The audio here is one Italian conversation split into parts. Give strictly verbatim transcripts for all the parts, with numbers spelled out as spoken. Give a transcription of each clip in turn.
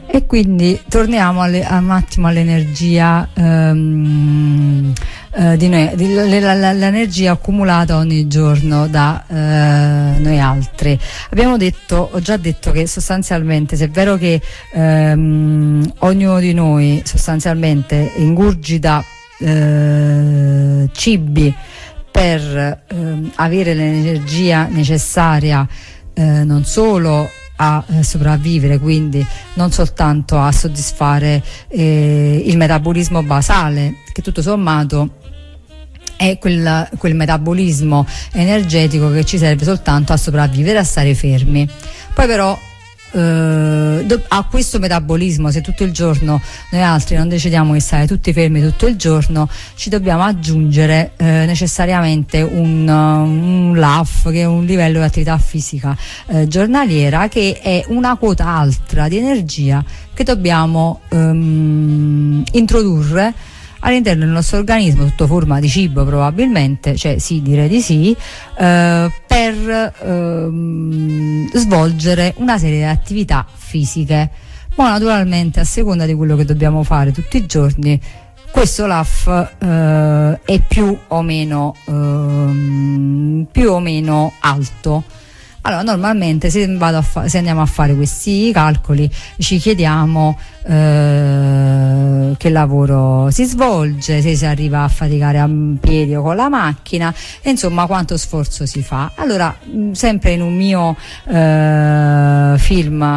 E quindi torniamo alle, un attimo all'energia ehm, eh, di noi, di, l'energia accumulata ogni giorno da eh, noi altri. Abbiamo detto, ho già detto che sostanzialmente, se è vero che ehm, ognuno di noi sostanzialmente ingurgita eh, cibi per ehm, avere l'energia necessaria eh, non solo a eh, sopravvivere, quindi non soltanto a soddisfare eh, il metabolismo basale, che tutto sommato è quel, quel metabolismo energetico che ci serve soltanto a sopravvivere, a stare fermi. Poi però eh, a questo metabolismo, se tutto il giorno noi altri non decidiamo di stare tutti fermi tutto il giorno, ci dobbiamo aggiungere eh, necessariamente un, un L A F, che è un livello di attività fisica eh, giornaliera, che è una quota altra di energia che dobbiamo ehm, introdurre all'interno del nostro organismo, sotto forma di cibo probabilmente, cioè sì, direi di sì, eh, per ehm, svolgere una serie di attività fisiche. Ma naturalmente, a seconda di quello che dobbiamo fare tutti i giorni, questo L A F eh, è più o meno ehm, più o meno alto. Allora, normalmente se, vado a fa- se andiamo a fare questi calcoli, ci chiediamo eh, che lavoro si svolge, se si arriva a faticare a piedi o con la macchina, e insomma quanto sforzo si fa. Allora, mh, sempre in un mio eh, film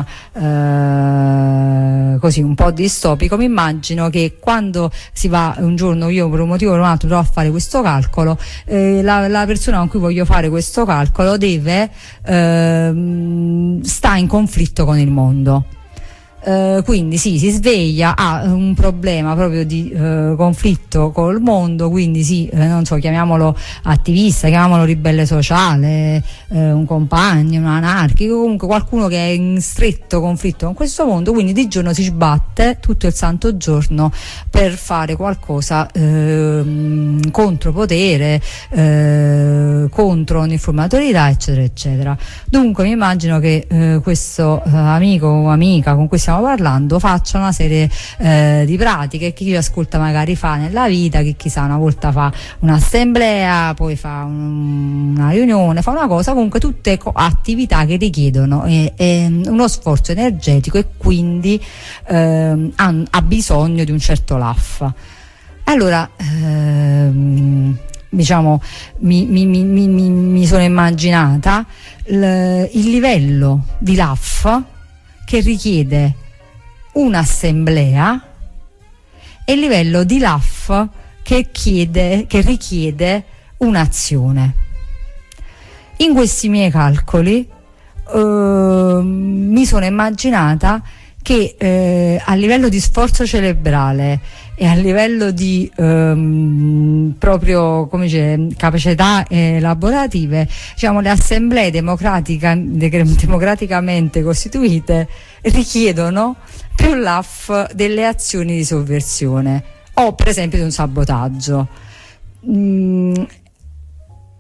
eh, così un po' distopico, mi immagino che quando si va un giorno, io per un motivo o per un altro provo a fare questo calcolo, eh, la, la persona con cui voglio fare questo calcolo deve eh, sta in conflitto con il mondo. Uh, quindi sì, si sveglia, ha un problema proprio di uh, conflitto col mondo, quindi sì, eh, non so, chiamiamolo attivista, chiamiamolo ribelle sociale, eh, un compagno, un anarchico, comunque qualcuno che è in stretto conflitto con questo mondo, quindi di giorno si sbatte tutto il santo giorno per fare qualcosa eh, contro potere, eh, contro ogni forma di autorità, eccetera eccetera. Dunque mi immagino che eh, questo eh, amico o amica con cui stiamo parlando faccia una serie eh, di pratiche che chi ascolta magari fa nella vita, che chissà una volta fa un'assemblea, poi fa un, una riunione, fa una cosa, comunque tutte co- attività che richiedono eh, eh, uno sforzo energetico, e quindi eh, ha, ha bisogno di un certo L A F. Allora ehm, diciamo mi, mi, mi, mi, mi sono immaginata l, il livello di L A F che richiede un'assemblea e il livello di L A F che, chiede, che richiede un'azione. In questi miei calcoli eh, mi sono immaginata che eh, a livello di sforzo cerebrale e a livello di ehm, proprio come dice, capacità elaborative, diciamo, le assemblee democratica, de- democraticamente costituite richiedono più L A F delle azioni di sovversione o per esempio di un sabotaggio. Mm,